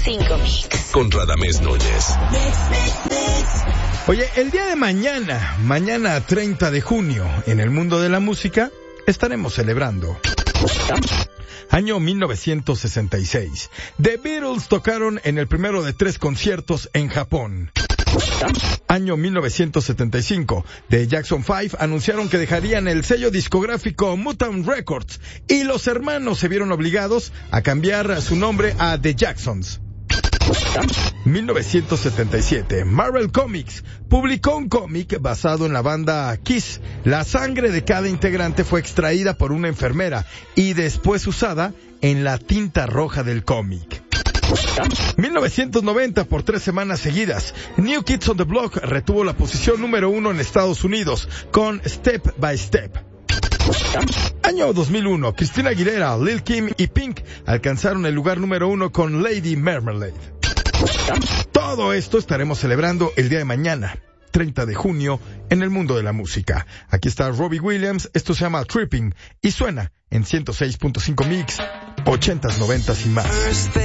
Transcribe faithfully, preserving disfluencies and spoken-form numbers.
cinco Mix. Con Radamés Núñez. Oye, el día de mañana, mañana treinta de junio, en el mundo de la música, estaremos celebrando. Año mil novecientos sesenta y seis. The Beatles tocaron en el primero de tres conciertos en Japón. Año mil novecientos setenta y cinco. The Jackson Five anunciaron que dejarían el sello discográfico Motown Records y los hermanos se vieron obligados a cambiar su nombre a The Jacksons. mil novecientos setenta y siete. Marvel Comics publicó un cómic basado en la banda Kiss. La sangre de cada integrante fue extraída por una enfermera y después usada en la tinta roja del cómic. mil novecientos noventa, por tres semanas seguidas, New Kids on the Block retuvo la posición número uno en Estados Unidos con Step by Step. Año dos mil uno, Christina Aguilera, Lil Kim y Pink alcanzaron el lugar número uno con Lady Marmalade. Todo esto estaremos celebrando el día de mañana, treinta de junio, en el mundo de la música. Aquí está Robbie Williams, esto se llama Tripping y suena en ciento seis punto cinco Mix, ochentas, noventas y más.